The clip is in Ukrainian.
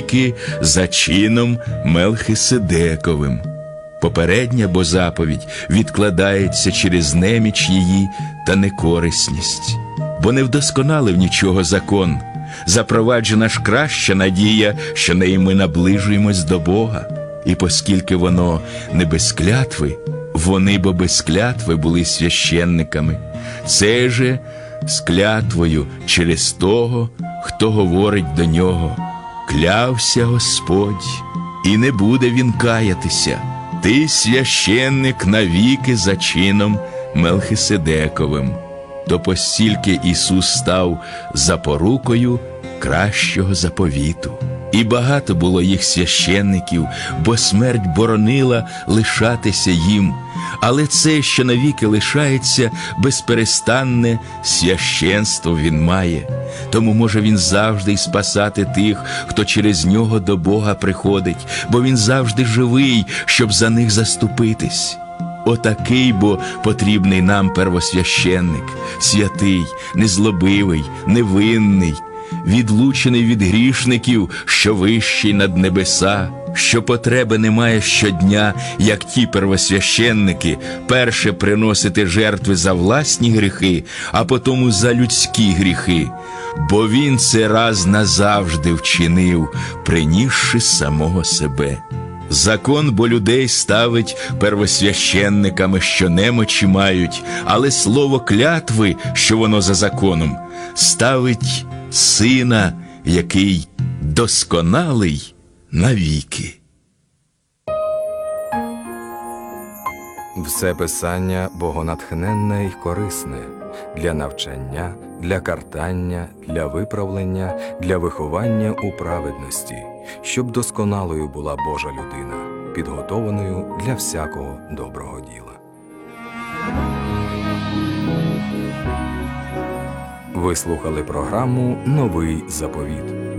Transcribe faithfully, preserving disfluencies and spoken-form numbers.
навіки за чином Мелхиседековим. Попередня бо заповідь відкладається через неміч її та некорисність. Бо не вдосконалив нічого закон. Запроваджена ж краща надія, що нею ми наближуємось до Бога. І поскільки воно не без клятви, вони бо без клятви були священниками. Це же з клятвою через того, хто говорить до нього: «Клявся Господь, і не буде він каятися. Ти священник навіки за чином Мелхиседековим». То постільки Ісус став запорукою кращого заповіту. І багато було їх священників, бо смерть боронила лишатися їм. Але це, що навіки лишається, безперестанне священство він має. Тому може він завжди й спасати тих, хто через нього до Бога приходить, бо він завжди живий, щоб за них заступитись. Отакий бо потрібний нам первосвященник, святий, незлобивий, невинний, відлучений від грішників, що вищий над небеса, що потреби немає щодня, як ті первосвященники, перше приносити жертви за власні гріхи, а потому за людські гріхи. Бо він це раз назавжди вчинив, принісши самого себе. Закон бо людей ставить первосвященниками, що немочі мають, але слово клятви, що воно за законом, ставить Сина, який досконалий навіки. Все Писання богонатхненне й корисне для навчання, для картання, для виправлення, для виховання у праведності, щоб досконалою була Божа людина, підготованою для всякого доброго діла. Ви слухали програму «Новий заповіт».